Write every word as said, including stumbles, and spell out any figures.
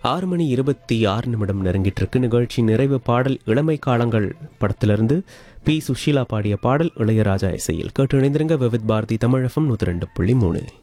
ஆறு மணி இருபத்தி ஆறு நிமிடம் நெருங்கிட்டு இருக்கு. நிகழ்ச்சி நிறைவு பாடல் இளமை காலங்கள் படத்திலிருந்து பி சுஷீலா பாடிய பாடல் இளையராஜா இசையில் கேட்டு இணைந்திருங்க. விவித் பாரதி தமிழ் எஃப்எம் நூற்றி ரெண்டு புள்ளி மூணு.